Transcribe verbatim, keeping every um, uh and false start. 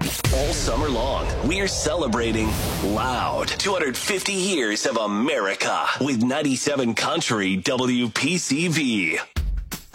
All summer long, we're celebrating loud two hundred fifty years of America with ninety-seven Country W P C V.